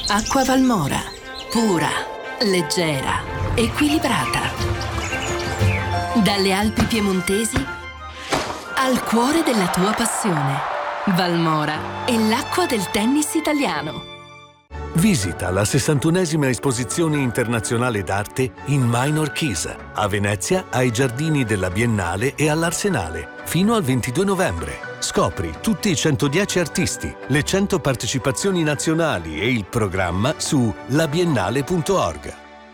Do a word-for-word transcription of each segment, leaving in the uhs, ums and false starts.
Acqua Valmora. Pura, leggera, equilibrata. Dalle Alpi piemontesi al cuore della tua passione. Valmora è l'acqua del tennis italiano. Visita la sessantunesima esposizione internazionale d'arte in Minor Keys, a Venezia, ai giardini della Biennale e all'Arsenale, fino al ventidue novembre. Scopri tutti i centodieci artisti, le cento partecipazioni nazionali e il programma su la biennale punto org.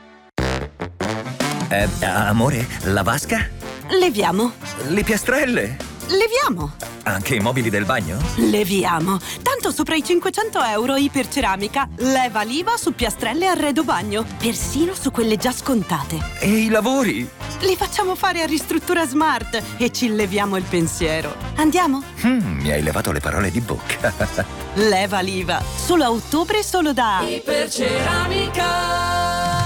Eh, amore, la vasca? Leviamo. Le piastrelle? Leviamo. Anche i mobili del bagno? Leviamo. Tanto sopra i cinquecento euro Iperceramica. Leva l'I V A su piastrelle e arredo bagno. Persino su quelle già scontate. E i lavori? Li facciamo fare a Ristruttura Smart e ci leviamo il pensiero. Andiamo? Mm, mi hai levato le parole di bocca. Leva l'I V A. Solo a ottobre, solo da Iperceramica.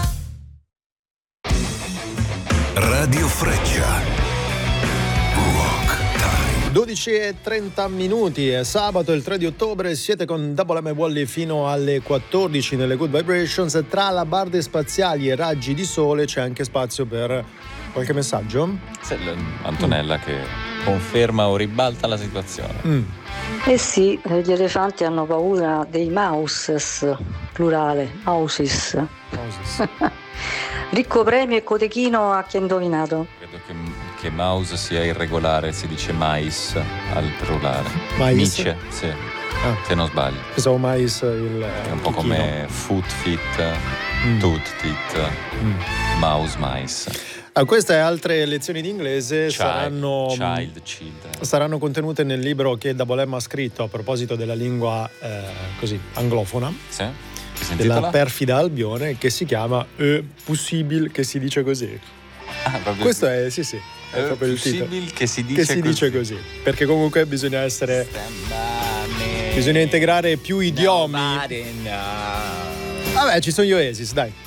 Radio Freccia. dodici e trenta minuti, è sabato il tre di ottobre, siete con Double M Wally fino alle quattordici nelle Good Vibrations. Tra alabarde spaziali e raggi di sole c'è anche spazio per qualche messaggio? C'è Antonella mm. che conferma o ribalta la situazione. Mm. Eh sì, gli elefanti hanno paura dei mouses, plurale, mouses. Mouses. Ricco premio e cotechino a chi ha indovinato. Credo che, che mouse sia irregolare, si dice mais al plurale. Mais? Mice, sì, ah. se non sbaglio. Pensavo mais il è un po' chicchino. come foot fit, mm. tooth fit, mm. mouse mais. Ah, queste e altre lezioni di inglese Child, saranno, child, children. saranno contenute nel libro che Double M ha scritto a proposito della lingua eh, così anglofona. Sì. Della perfida Albione, che si chiama È possibile che si dice così. Ah, questo è sì sì è, è proprio il titolo che si dice che si così. dice così, perché comunque bisogna essere bisogna integrare più idiomi. Vabbè, ci sono gli Oasis, dai.